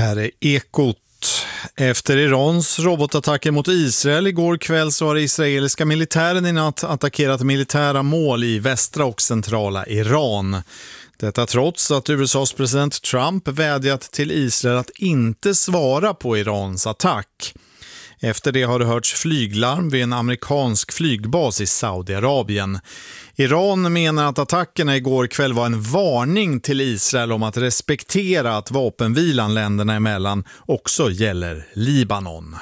Här är Ekot. Efter Irans robotattacker mot Israel igår kväll så har israeliska militären i natt attackerat militära mål i västra och centrala Iran. Detta trots att USAs president Trump vädjat till Israel att inte svara på Irans attack. Efter det har det hörts flyglarm vid en amerikansk flygbas i Saudiarabien. Iran menar att attackerna igår kväll var en varning till Israel om att respektera att vapenvilan länderna emellan också gäller Libanon.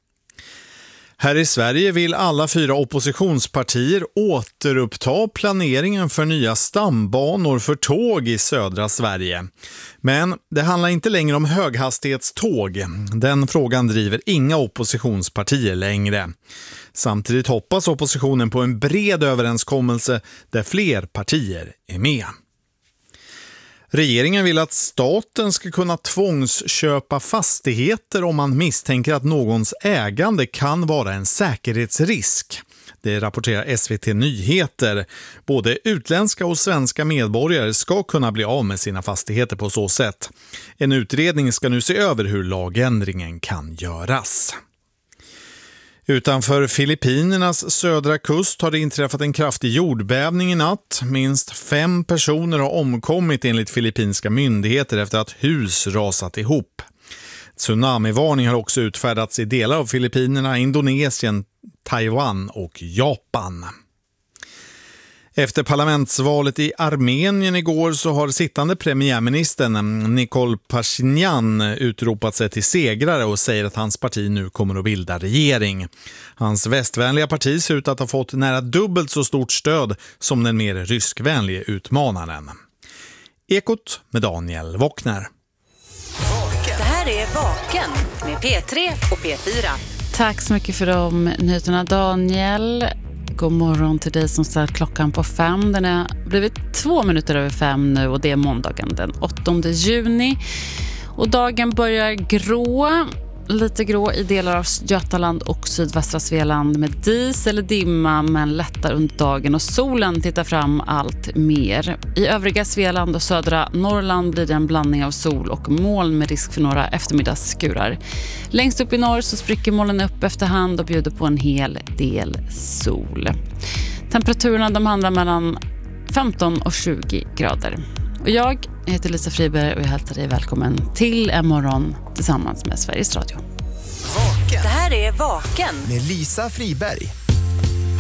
Här i Sverige vill alla 4 oppositionspartier återuppta planeringen för nya stambanor för tåg i södra Sverige. Men det handlar inte längre om höghastighetståg. Den frågan driver inga oppositionspartier längre. Samtidigt hoppas oppositionen på en bred överenskommelse där fler partier är med. Regeringen vill att staten ska kunna tvångsköpa fastigheter om man misstänker att någons ägande kan vara en säkerhetsrisk. Det rapporterar SVT Nyheter. Både utländska och svenska medborgare ska kunna bli av med sina fastigheter på så sätt. En utredning ska nu se över hur lagändringen kan göras. Utanför Filippinernas södra kust har det inträffat en kraftig jordbävning i natt. Minst 5 personer har omkommit enligt filippinska myndigheter efter att hus rasat ihop. Tsunamivarning har också utfärdats i delar av Filippinerna, Indonesien, Taiwan och Japan. Efter parlamentsvalet i Armenien igår så har sittande premiärministern Nikol Pashinyan utropat sig till segrare och säger att hans parti nu kommer att bilda regering. Hans västvänliga parti ser ut att ha fått nära dubbelt så stort stöd som den mer ryskvänliga utmanaren. Ekot med Daniel Wockner. Det här är Vaken med P3 och P4. Tack så mycket för de nyheterna, Daniel. God morgon till dig som ställt klockan på 5. Den har blivit 2 minuter över 5 nu och det är måndagen den 8 juni. Och dagen börjar lite grå i delar av Götaland och sydvästra Svealand med dis eller dimma men lättar under dagen och solen tittar fram allt mer. I övriga Svealand och södra Norrland blir det en blandning av sol och moln med risk för några eftermiddagsskurar. Längst upp i norr så spricker molnen upp efterhand och bjuder på en hel del sol. Temperaturerna de handlar mellan 15 och 20 grader. Och jag heter Lisa Friberg och jag hälsar dig välkommen till en morgon tillsammans med Sveriges Radio. Det här är Vaken med Lisa Friberg.